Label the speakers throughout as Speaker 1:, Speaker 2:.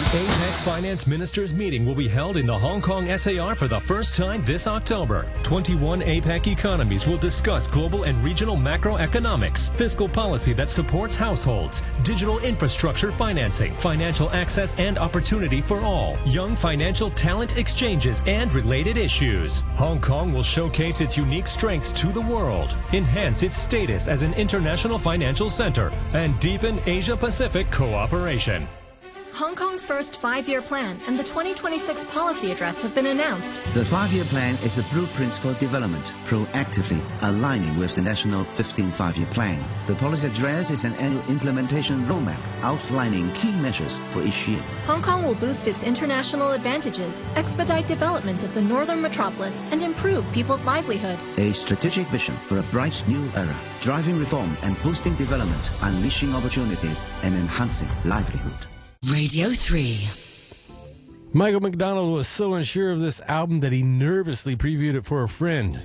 Speaker 1: APEC Finance Ministers meeting will be held in the Hong Kong SAR for the first time this October. 21 APEC economies will discuss global and regional macroeconomics, fiscal policy that supports households, digital infrastructure financing, financial access and opportunity for all, young financial talent exchanges, and related issues. Hong Kong will showcase its unique strengths to the world, enhance its status as an international financial center, and deepen Asia-Pacific cooperation.
Speaker 2: Hong Kong's first 5-year plan and the 2026 policy address have been announced.
Speaker 3: The 5-year plan is a blueprint for development, proactively aligning with the national 15th 5-year plan. The policy address is an annual implementation roadmap outlining key measures for each year.
Speaker 2: Hong Kong will boost its international advantages, expedite development of the northern metropolis, and improve people's livelihood.
Speaker 3: A strategic vision for a bright new era, driving reform and boosting development, unleashing opportunities and enhancing livelihood.
Speaker 4: Radio 3.
Speaker 5: Michael McDonald was so unsure of this album that he nervously previewed it for a friend,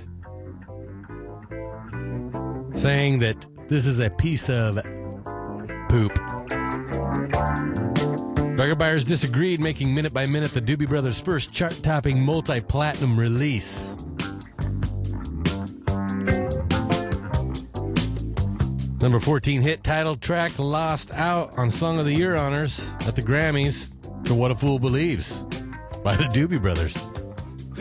Speaker 5: saying that this is a piece of poop. Record buyers disagreed, making Minute by Minute the Doobie Brothers' first chart-topping multi-platinum release. Number 14 hit title track lost out on Song of the Year honors at the Grammys to What a Fool Believes by the Doobie Brothers.